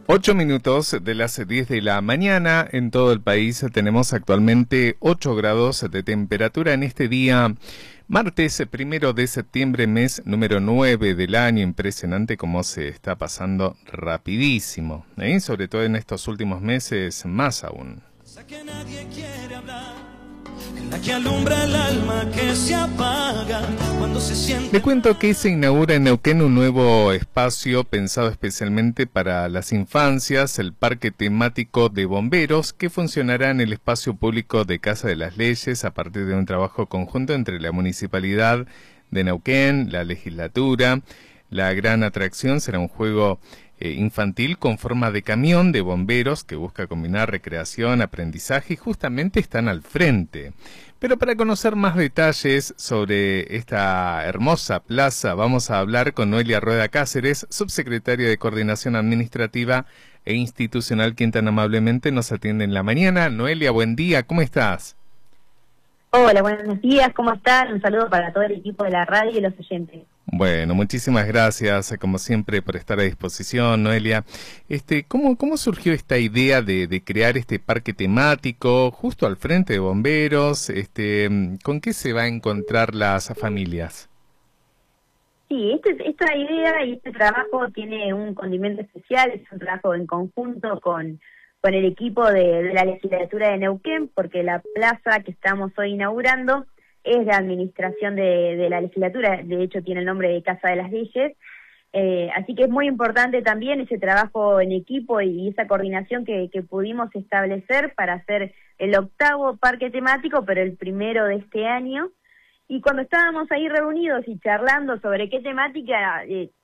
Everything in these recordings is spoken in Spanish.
8 minutos de las 10 de la mañana. En todo el país tenemos actualmente 8 grados de temperatura en este día, martes 1 de septiembre, mes número 9 del año. Impresionante cómo se está pasando rapidísimo, sobre todo en estos últimos meses, más aún. Que nadie quiere hablar, la que alumbra el alma que se apaga cuando se siente. Le cuento que se inaugura en Neuquén un nuevo espacio pensado especialmente para las infancias, el Parque Temático de Bomberos, que funcionará en el espacio público de Casa de las Leyes a partir de un trabajo conjunto entre la Municipalidad de Neuquén, la Legislatura. La gran atracción será un juego infantil con forma de camión de bomberos que busca combinar recreación, aprendizaje y justamente están al frente. Pero para conocer más detalles sobre esta hermosa plaza vamos a hablar con Noelia Rueda Cáceres, subsecretaria de Coordinación Administrativa e Institucional, quien tan amablemente nos atiende en la mañana. Noelia, buen día, ¿cómo estás? Hola, buenos días, ¿cómo están? Un saludo para todo el equipo de la radio y los oyentes. Bueno, muchísimas gracias, como siempre, por estar a disposición, Noelia. ¿Cómo surgió esta idea de crear este parque temático justo al frente de bomberos? ¿Con qué se va a encontrar las familias? Sí, esta idea y este trabajo tiene un condimento especial, es un trabajo en conjunto con el equipo de la legislatura de Neuquén, porque la plaza que estamos hoy inaugurando es de administración de la legislatura, de hecho tiene el nombre de Casa de las Leyes, así que es muy importante también ese trabajo en equipo y esa coordinación que pudimos establecer para hacer el 8º parque temático, pero el primero de este año. Y cuando estábamos ahí reunidos y charlando sobre qué temática,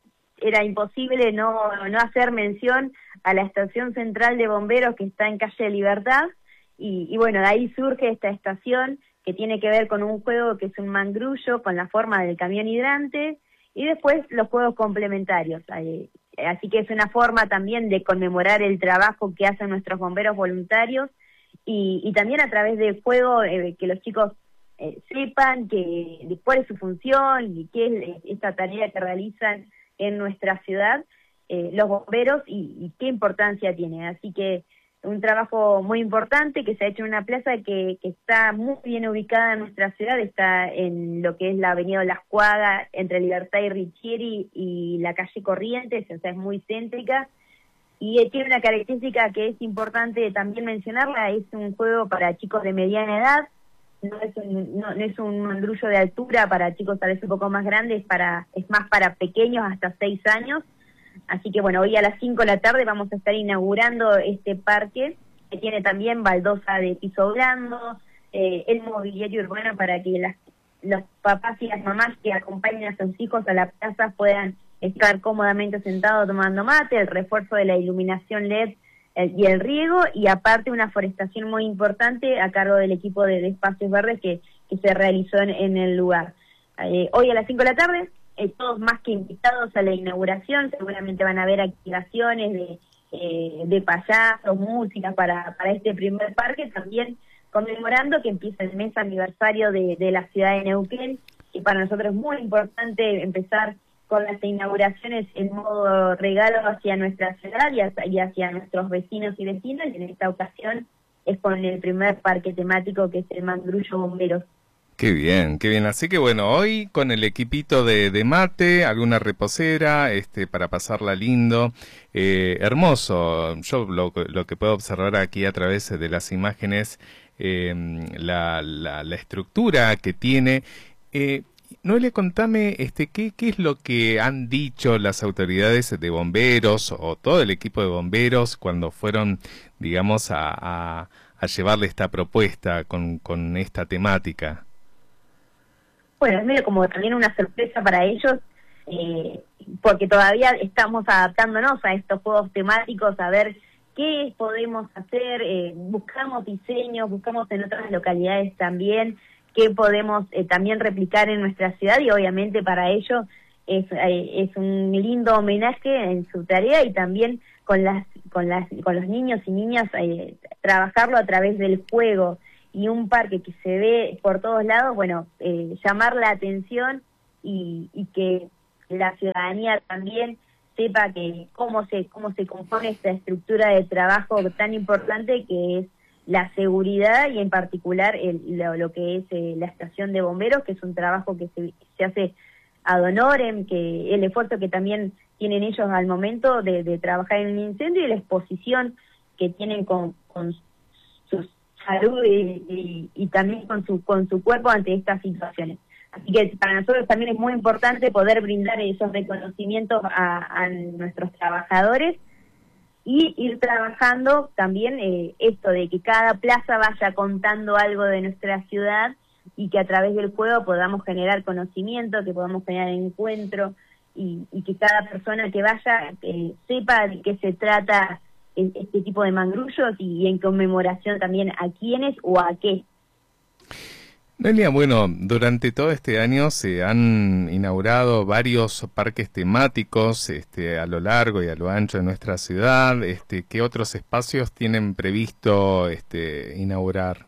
era imposible no hacer mención a la estación central de bomberos que está en Calle Libertad, y bueno, de ahí surge esta estación que tiene que ver con un juego que es un mangrullo con la forma del camión hidrante, y después los juegos complementarios. Así que es una forma también de conmemorar el trabajo que hacen nuestros bomberos voluntarios, y también a través del juego que los chicos sepan cuál es su función y qué es esta tarea que realizan en nuestra ciudad los bomberos y qué importancia tiene. Así que un trabajo muy importante que se ha hecho en una plaza que está muy bien ubicada en nuestra ciudad, está en lo que es la avenida Las Cuagas, entre Libertad y Richieri y la calle Corrientes, o sea, es muy céntrica, y tiene una característica que es importante también mencionarla: es un juego para chicos de mediana edad, no es un mangrullo de altura para chicos tal vez un poco más grandes, es más para pequeños hasta 6 años. Así que bueno, hoy a las 5 de la tarde vamos a estar inaugurando este parque, que tiene también baldosa de piso blando, el mobiliario urbano para que los papás y las mamás que acompañen a sus hijos a la plaza puedan estar cómodamente sentados tomando mate, el refuerzo de la iluminación LED y el riego, y aparte una forestación muy importante a cargo del equipo de espacios verdes que se realizó en el lugar. Hoy a las 5 de la tarde, todos más que invitados a la inauguración, seguramente van a haber activaciones de payasos, música para este primer parque, también conmemorando que empieza el mes aniversario de la ciudad de Neuquén, y para nosotros es muy importante empezar con las inauguraciones en modo regalo hacia nuestra ciudad y hacia nuestros vecinos y vecinas, y en esta ocasión es con el primer parque temático, que es el Mangrullo Bomberos. Qué bien, qué bien. Así que bueno, hoy con el equipito de mate, alguna reposera, para pasarla lindo, hermoso. Yo lo que puedo observar aquí a través de las imágenes, la estructura que tiene. Noelia, contame, ¿qué es lo que han dicho las autoridades de bomberos o todo el equipo de bomberos cuando fueron, digamos, a llevarle esta propuesta con esta temática? Bueno, es medio como también una sorpresa para ellos, porque todavía estamos adaptándonos a estos juegos temáticos, a ver qué podemos hacer, buscamos diseños, buscamos en otras localidades también qué podemos también replicar en nuestra ciudad, y obviamente para ello es un lindo homenaje en su tarea, y también con los niños y niñas trabajarlo a través del juego. Y un parque que se ve por todos lados, bueno, llamar la atención y que la ciudadanía también sepa que cómo se compone esta estructura de trabajo tan importante que es la seguridad y en particular lo que es la estación de bomberos, que es un trabajo que se hace ad honorem, que el esfuerzo que también tienen ellos al momento de trabajar en un incendio y la exposición que tienen con su salud y también con su cuerpo ante estas situaciones. Así que para nosotros también es muy importante poder brindar esos reconocimientos a nuestros trabajadores y ir trabajando también esto de que cada plaza vaya contando algo de nuestra ciudad y que a través del juego podamos generar conocimiento, que podamos generar encuentro y que cada persona que vaya sepa de qué se trata este tipo de mangrullos y en conmemoración también a quiénes o a qué. Noelia, bueno, durante todo este año se han inaugurado varios parques temáticos a lo largo y a lo ancho de nuestra ciudad. ¿Qué otros espacios tienen previsto inaugurar?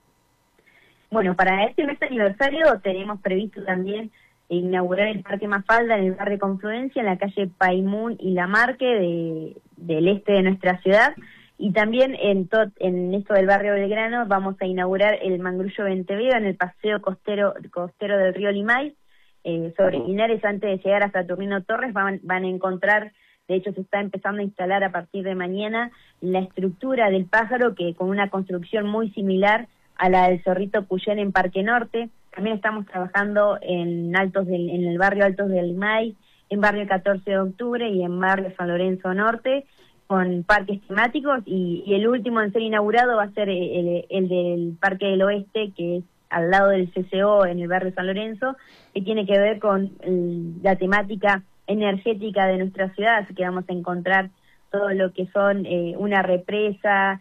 Bueno, para este mes aniversario tenemos previsto también inaugurar el Parque Mafalda en el barrio Confluencia, en la calle Paimún y Lamarque del este de nuestra ciudad. Y también en esto del barrio Belgrano vamos a inaugurar el Mangrullo Ventevega en el paseo costero del río Limay. Sobre Linares, antes de llegar a Saturnino Torres, van a encontrar, de hecho se está empezando a instalar a partir de mañana, la estructura del pájaro, que con una construcción muy similar a la del Zorrito Cuyén en Parque Norte. También estamos trabajando en el barrio Altos del Limay, en barrio 14 de Octubre y en barrio San Lorenzo Norte, con parques temáticos, y el último en ser inaugurado va a ser el del Parque del Oeste, que es al lado del CCO en el barrio San Lorenzo, que tiene que ver con la temática energética de nuestra ciudad, así que vamos a encontrar todo lo que son una represa,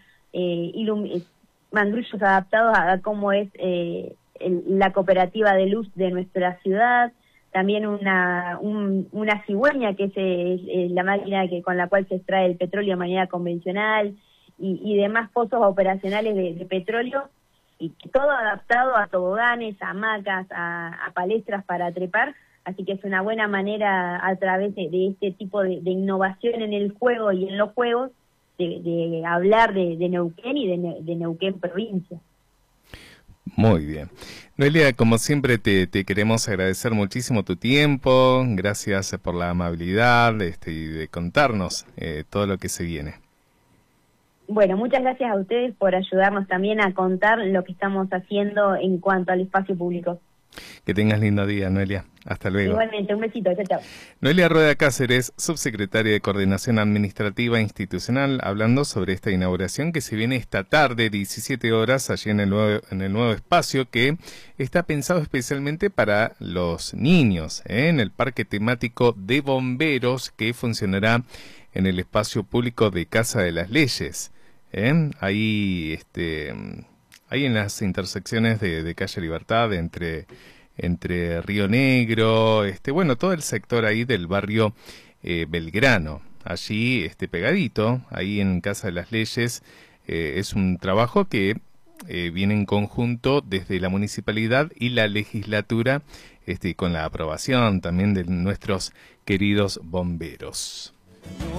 mangrullos adaptados a cómo es la cooperativa de luz de nuestra ciudad, también una cigüeña, que es la máquina con la cual se extrae el petróleo de manera convencional, y demás pozos operacionales de petróleo, y todo adaptado a toboganes, a hamacas, a palestras para trepar. Así que es una buena manera, a través de este tipo de innovación en el juego y en los juegos, de hablar de Neuquén y de Neuquén provincia. Muy bien. Noelia, como siempre te queremos agradecer muchísimo tu tiempo, gracias por la amabilidad y de contarnos todo lo que se viene. Bueno, muchas gracias a ustedes por ayudarnos también a contar lo que estamos haciendo en cuanto al espacio público. Que tengas lindo día, Noelia. Hasta luego. Igualmente, un besito. Chao, chao. Noelia Rueda Cáceres, subsecretaria de Coordinación Administrativa e Institucional, hablando sobre esta inauguración que se viene esta tarde, 17 horas, allí en el nuevo espacio que está pensado especialmente para los niños, en el Parque Temático de Bomberos, que funcionará en el espacio público de Casa de las Leyes. Ahí en las intersecciones de Calle Libertad, entre Río Negro, todo el sector ahí del barrio Belgrano, allí pegadito, ahí en Casa de las Leyes. Es un trabajo que viene en conjunto desde la municipalidad y la legislatura, con la aprobación también de nuestros queridos bomberos.